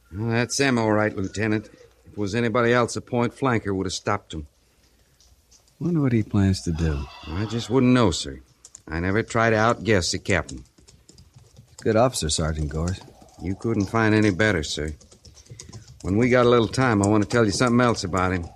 Well, that's them, all right, Lieutenant. If it was anybody else, a point flanker would have stopped them. Wonder what he plans to do. I just wouldn't know, sir. I never try to outguess the captain. Good officer, Sergeant Gorse. You couldn't find any better, sir. When we got a little time, I want to tell you something else about him.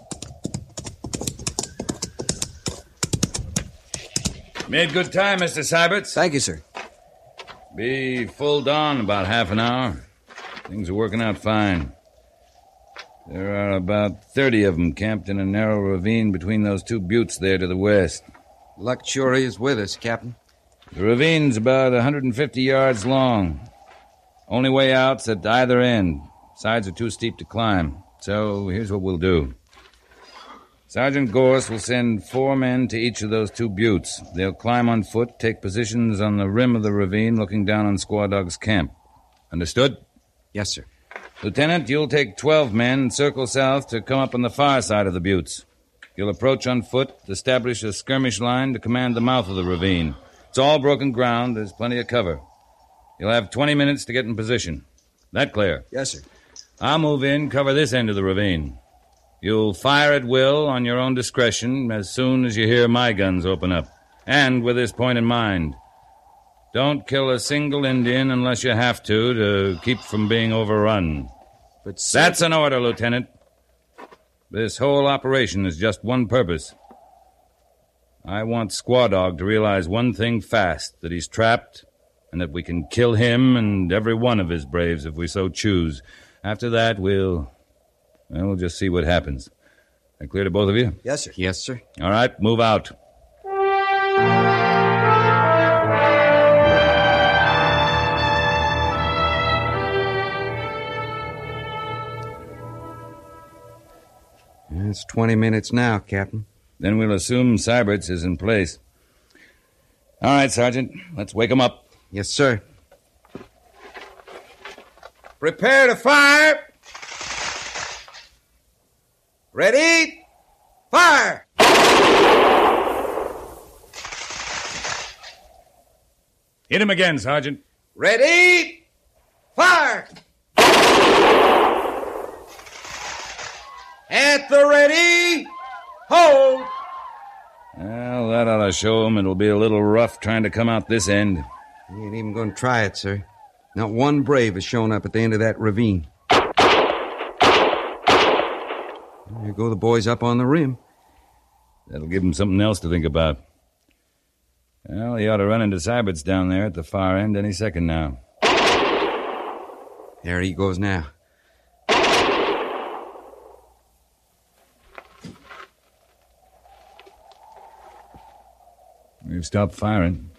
Made good time, Mr. Syberts. Thank you, sir. Be full dawn in about half an hour. Things are working out fine. There are about 30 of them camped in a narrow ravine between those two buttes there to the west. Luck sure is with us, Captain. The ravine's about 150 yards long. Only way out's at either end. Sides are too steep to climb. So here's what we'll do. Sergeant Gorse will send 4 men to each of those 2 buttes. They'll climb on foot, take positions on the rim of the ravine looking down on Squaw Dog's camp. Understood? Yes, sir. Lieutenant, you'll take 12 men and circle south to come up on the far side of the buttes. You'll approach on foot, establish a skirmish line to command the mouth of the ravine. It's all broken ground. There's plenty of cover. You'll have 20 minutes to get in position. That clear? Yes, sir. I'll move in, cover this end of the ravine. You'll fire at will on your own discretion as soon as you hear my guns open up. And with this point in mind, don't kill a single Indian unless you have to keep from being overrun. But sir... That's an order, Lieutenant. This whole operation has just one purpose. I want Squaw Dog to realize one thing fast, that he's trapped, and that we can kill him and every one of his braves if we so choose. After that, we'll just see what happens. That clear to both of you? Yes, sir. Yes, sir. All right, move out. It's 20 minutes now, Captain. Then we'll assume Syberts is in place. All right, Sergeant, let's wake him up. Yes, sir. Prepare to fire. Ready? Fire! Hit him again, Sergeant. Ready? Fire! At the ready, hold! Well, that ought to show him it'll be a little rough trying to come out this end. We ain't even going to try it, sir. Not one brave has shown up at the end of that ravine. There go the boys up on the rim. That'll give him something else to think about. Well, he ought to run into Syberts down there at the far end any second now. There he goes now. We've stopped firing.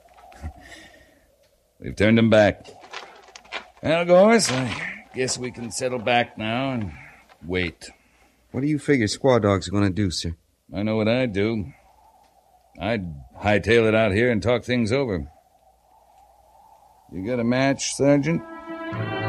We've turned him back. Well, Gorse, I guess we can settle back now and wait. What do you figure Squaw Dog's going to do, sir? I know what I'd do. I'd hightail it out here and talk things over. You got a match, Sergeant?